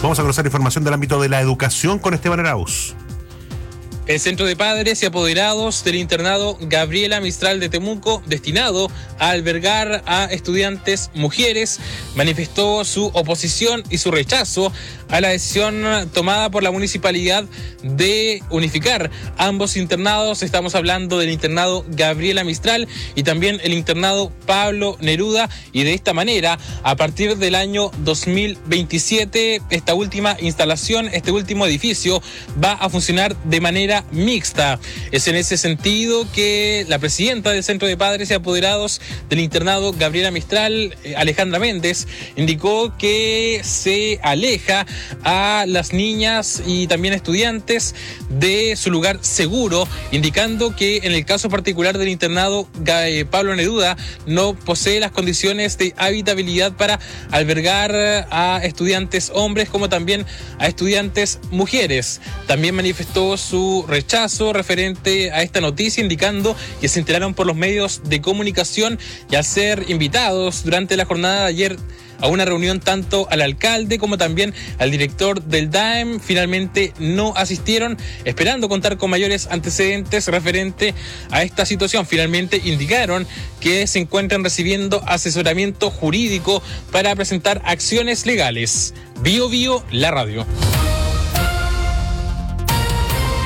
Vamos a conocer información del ámbito de la educación con Esteban Arauz. El Centro de Padres y Apoderados del internado Gabriela Mistral de Temuco, destinado a albergar a estudiantes mujeres, manifestó su oposición y su rechazo a la decisión tomada por la municipalidad de unificar ambos internados. Estamos hablando del internado Gabriela Mistral y también el internado Pablo Neruda, y de esta manera, a partir del año 2027, esta última instalación, este último edificio, va a funcionar de manera mixta. Es en ese sentido que la presidenta del Centro de Padres y Apoderados del internado Gabriela Mistral, Alejandra Méndez, indicó que se aleja a las niñas y también estudiantes de su lugar seguro, indicando que en el caso particular del internado Pablo Neruda no posee las condiciones de habitabilidad para albergar a estudiantes hombres como también a estudiantes mujeres. También manifestó su rechazo referente a esta noticia, indicando que se enteraron por los medios de comunicación y al ser invitados durante la jornada de ayer a una reunión tanto al alcalde como también al director del DAEM, finalmente no asistieron, esperando contar con mayores antecedentes referente a esta situación. Finalmente indicaron que se encuentran recibiendo asesoramiento jurídico para presentar acciones legales. Bio Bio, la radio.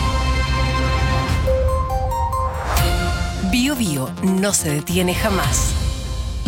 Bio Bio no se detiene jamás.